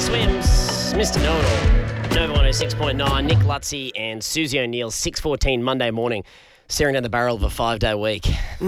Swims, Mr. Know-It-All, Nova 106.9, Nick Lutzy and Susie O'Neill, 6:14 Monday morning, staring down the barrel of a 5-day week.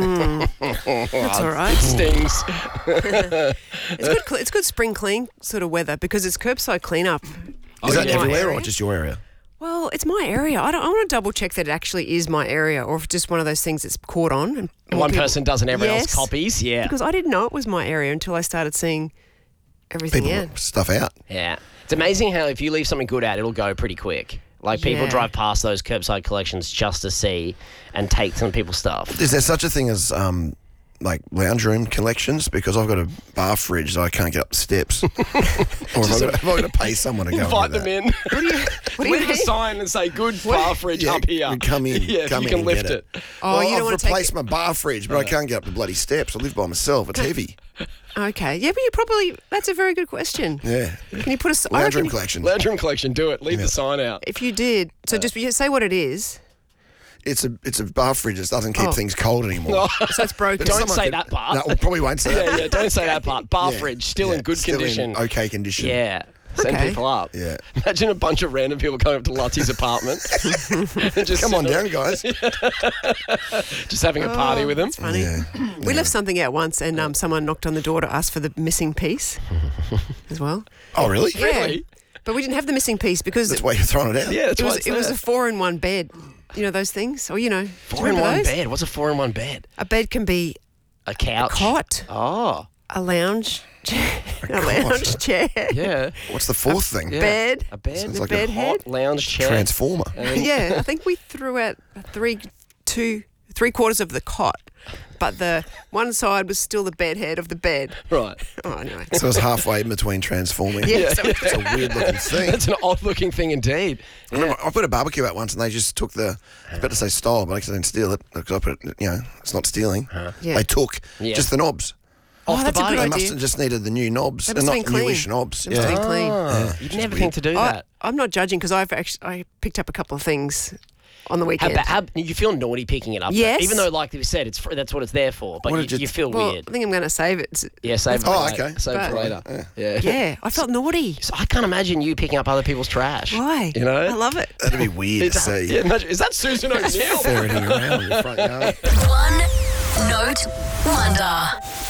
That's all right. It stings. It's good spring clean sort of weather because it's curbside cleanup. Is that in my everywhere area. or just your area? Well, it's my area. I want to double check that it actually is my area or if it's just one of those things that's caught on. And One person does and everyone else Yes. copies. Yeah. Because I didn't know it was my area until I started seeing everything People out. put stuff out. Yeah. It's amazing how if you leave something good out, it'll go pretty quick. Like people Yeah. drive past those curbside collections just to see and take some people's stuff. Is there such a thing as like lounge room collections? Because I've got a bar fridge so I can't get up the steps. Or have I got to pay someone to go Invite and do them that? in. What do you Leave a mean? sign and say, good bar fridge Yeah, up here. come in. Yeah, come if in you can and lift get it. Oh, well, you don't I've want to take replaced my bar fridge, but I can't get up the bloody steps. I live by myself. It's heavy. Okay. Yeah, but you probably, that's a very good question. Yeah. Can you put a, I Lounge reckon room collection. Lounge room collection, do it. Leave the sign out. if you did, so just say what it is. It's a bar fridge that doesn't keep Oh. things cold anymore. So it's broken. Don't Someone say could- that part. No, well, probably won't say that. Yeah, don't say that part. Bar Yeah, fridge, still yeah, in good still condition. in okay condition. Yeah. Send Okay. people up. Yeah. Imagine a bunch of random people coming up to Lutzy's apartment. And just Come on sitting down, guys. Just having a party with them. It's funny. Yeah. We left something out once and someone knocked on the door to ask for the missing piece as well. Oh, really? Really? But we didn't have the missing piece because That's why you're throwing it out. Yeah, that's it why was it's it was there. a 4-in-1 bed. You know those things? Or, do you 4-in-1 remember those? bed. What's a 4-in-1 bed? A bed can be A couch. cot, Oh, a lounge, a lounge chair, yeah. What's the fourth thing? Yeah. bed. A bed. Sounds The like bed a head. Hot lounge chair. Transformer. Yeah, I think we threw out three-quarters of the cot, but the one side was still the bed head of the bed. Right. Oh, anyway. So it's halfway in between transforming. Yeah, so It's a weird looking thing. That's an odd looking thing indeed. I remember I put a barbecue out once and they just took I was about to say stole, but I didn't steal it because I put it, it's not stealing. Yeah. They took Yeah. just the knobs. Off the that's a body. good They idea. must have just needed the new knobs. They They're must not have been clean. newish knobs. It must have been clean. Oh, you'd never think to do that. I'm not judging because I picked up a couple of things on the weekend. How you feel naughty picking it up? Yes. Even though, like we said, that's what it's there for. But What did you you- feel well, weird. I think I'm going to save it. Yeah, save it. Oh, for later. okay. Save it for But- later. Yeah. Yeah, I felt naughty. So I can't imagine you picking up other people's trash. Why? You know? I love it. That'd be weird to see. Yeah, imagine, is that Susan O'Neill? Ferreting around in your front yard. One note wonder.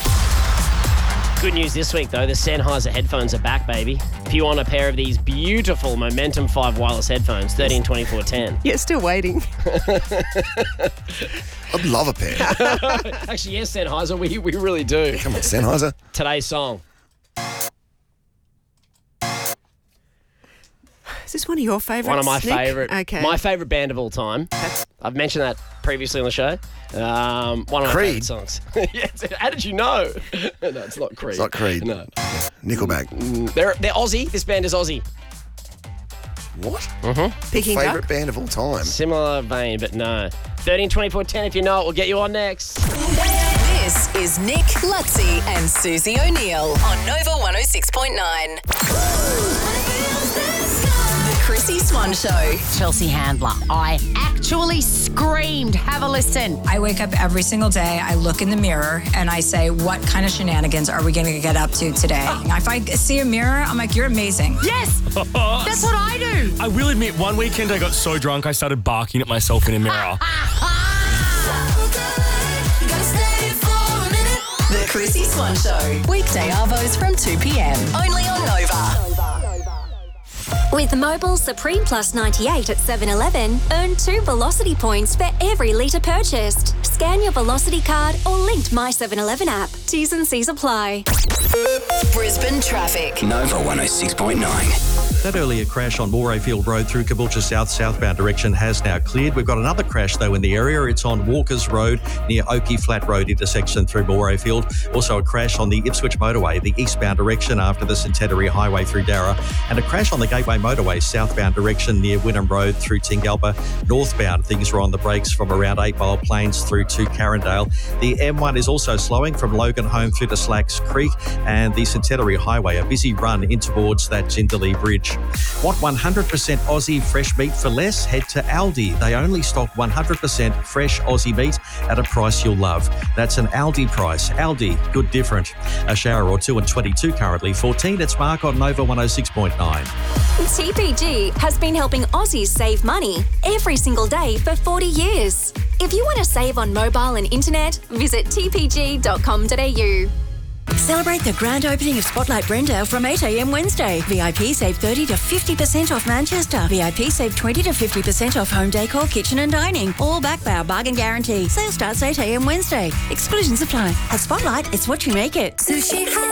Good news this week, though. The Sennheiser headphones are back, baby. If you want a pair of these beautiful Momentum 5 wireless headphones, 13 24 10. Yeah, still waiting. I'd love a pair. Actually, yes, Sennheiser, we really do. Come on, Sennheiser. Today's song. Is this one of your favourites? One of my Nick? favourite. Okay. My favourite band of all time. I've mentioned that previously on the show. One of my Creed. favourite songs. Yes. How did you know? No, it's not Creed. It's not Creed. No. Nickelback. They're Aussie. This band is Aussie. What? Peking Favourite duck. band of all time. Similar vein, but no. 13 24 10. If you know it, we'll get you on next. This is Nick Lutzy and Susie O'Neill on Nova 106.9. The Chrissy Swan Show. Chelsea Handler. I actually screamed. Have a listen. I wake up every single day, I look in the mirror, and I say, what kind of shenanigans are we going to get up to today? If I see a mirror, I'm like, you're amazing. Yes, that's what I do. I will admit, one weekend I got so drunk I started barking at myself in a mirror. The Chrissy Swan Show. Weekday arvos from 2 p.m. Only on Nova. With Mobile Supreme Plus 98 at 7-Eleven, earn 2 Velocity points for every litre purchased. Scan your Velocity card or linked My 7-Eleven app. T's and C's apply. Brisbane traffic. Nova 106.9. That earlier crash on Morayfield Road through Caboolture South, southbound direction has now cleared. We've got another crash, though, in the area. It's on Walkers Road near Oakey Flat Road intersection through Morayfield. Also a crash on the Ipswich Motorway, the eastbound direction after the Centenary Highway through Darra. And a crash on the Gateway Motorway, southbound direction near Wynnum Road through Tingalpa. Northbound, things are on the brakes from around 8 Mile Plains through to Carindale. The M1 is also slowing from Logan Logan home through to Slacks Creek and the Centenary Highway, a busy run in towards that Jindalee Bridge. Want 100% Aussie fresh meat for less? Head to Aldi. They only stock 100% fresh Aussie meat at a price you'll love. That's an Aldi price. Aldi, good different. A shower or two and 22 currently. 14, it's Mark on Nova 106.9. TPG has been helping Aussies save money every single day for 40 years. If you want to save on mobile and internet, visit tpg.com.au. Celebrate the grand opening of Spotlight Brendale from 8 a.m. Wednesday. VIP save 30 to 50% off Manchester. VIP save 20 to 50% off home decor, kitchen and dining. All backed by our bargain guarantee. Sale starts 8 a.m. Wednesday. Exclusions apply. At Spotlight, it's what you make it. Sushi